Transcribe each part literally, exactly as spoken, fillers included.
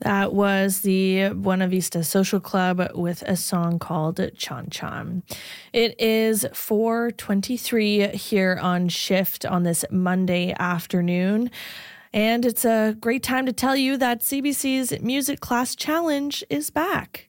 That was the Buena Vista Social Club with a song called Chan Chan. It is four twenty-three here on Shift on this Monday afternoon. And it's a great time to tell you that C B C's Music Class Challenge is back.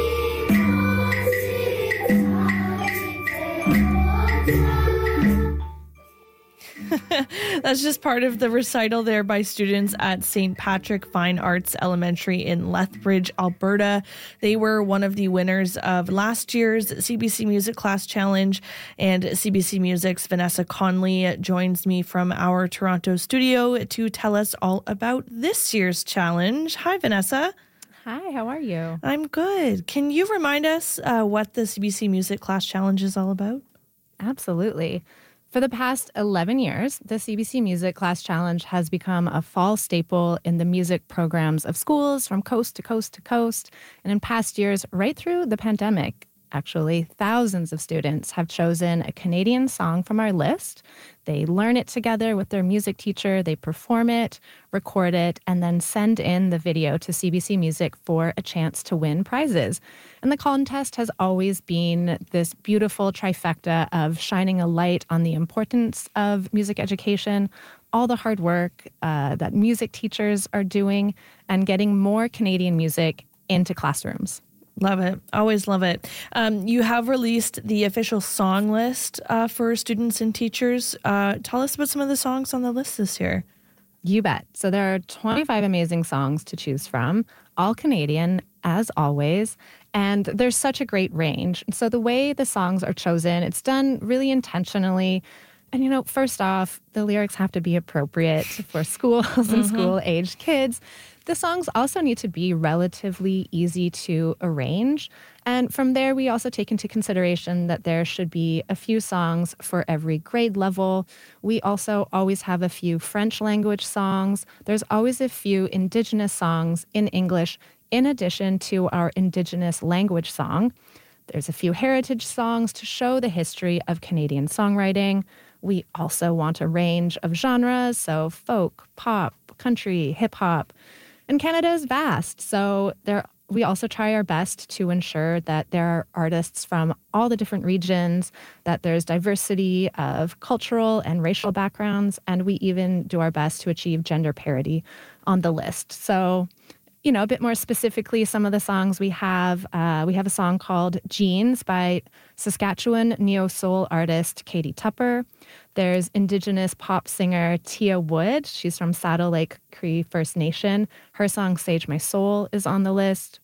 That's just part of the recital there by students at Saint Patrick Fine Arts Elementary in Lethbridge, Alberta. They were one of the winners of last year's C B C Music Class Challenge, and C B C Music's Vanessa Conley joins me from our Toronto studio to tell us all about this year's challenge. Hi, Vanessa. Hi, how are you? I'm good. Can you remind us uh, what the C B C Music Class Challenge is all about? Absolutely. For the past eleven years, the C B C Music Class Challenge has become a fall staple in the music programs of schools from coast to coast to coast. And in past years, right through the pandemic, actually, thousands of students have chosen a Canadian song from our list. They learn it together with their music teacher, they perform it, record it, and then send in the video to C B C Music for a chance to win prizes. And the contest has always been this beautiful trifecta of shining a light on the importance of music education, all the hard work uh, that music teachers are doing, and getting more Canadian music into classrooms. Love it. Always love it. Um, you have released the official song list uh, for students and teachers. Uh, tell us about some of the songs on the list this year. You bet. So there are twenty-five amazing songs to choose from, all Canadian, as always. And there's such a great range. So the way the songs are chosen, it's done really intentionally. And, you know, first off, the lyrics have to be appropriate for schools and mm-hmm. school-aged kids. The songs also need to be relatively easy to arrange. And from there, we also take into consideration that there should be a few songs for every grade level. We also always have a few French language songs. There's always a few Indigenous songs in English, in addition to our Indigenous language song. There's a few heritage songs to show the history of Canadian songwriting. We also want a range of genres, so folk, pop, country, hip-hop. And Canada is vast, so there we also try our best to ensure that there are artists from all the different regions, that there's diversity of cultural and racial backgrounds, and we even do our best to achieve gender parity on the list. So, you know, a bit more specifically, some of the songs we have, uh, we have a song called Jeans by Saskatchewan neo-soul artist Katie Tupper. There's Indigenous pop singer Tia Wood. She's from Saddle Lake Cree First Nation. Her song Sage My Soul is on the list.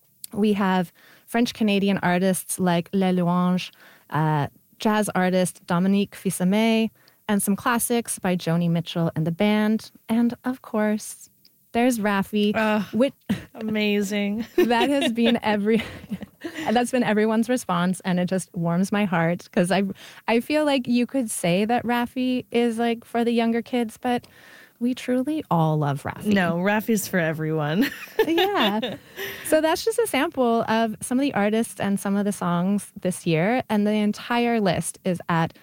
We have French-Canadian artists like Les Louanges, uh, jazz artist Dominique Fils-Aimé, and some classics by Joni Mitchell and the band. And, of course, there's Raffi. Uh, which, amazing. that has been every... And that's been everyone's response, and it just warms my heart because I I feel like you could say that Raffi is like for the younger kids, but we truly all love Raffi. No, Raffi's for everyone. Yeah. So that's just a sample of some of the artists and some of the songs this year, and the entire list is at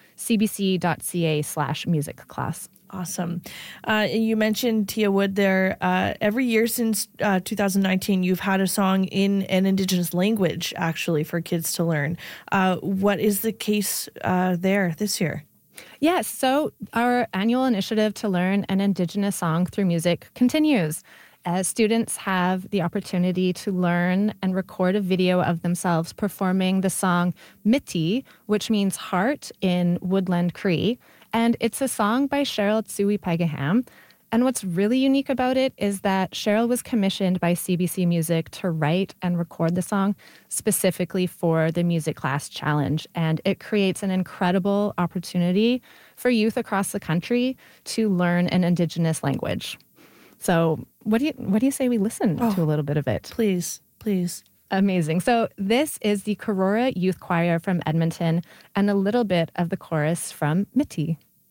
cbc.ca slash music class. Awesome. Uh, you mentioned Tia Wood there. Uh, every year since uh, two thousand nineteen, you've had a song in an Indigenous language, actually, for kids to learn. Uh, what is the case uh, there this year? Yes, so our annual initiative to learn an Indigenous song through music continues. As students have the opportunity to learn and record a video of themselves performing the song Miti, which means heart in Woodland Cree. And it's a song by Cheryl Tsui Pagaham. And what's really unique about it is that Cheryl was commissioned by C B C Music to write and record the song specifically for the Music Class Challenge. And it creates an incredible opportunity for youth across the country to learn an Indigenous language. So what do you what do you say we listen oh, to a little bit of it? Please, please. Amazing. So this is the Karora Youth Choir from Edmonton and a little bit of the chorus from Miti.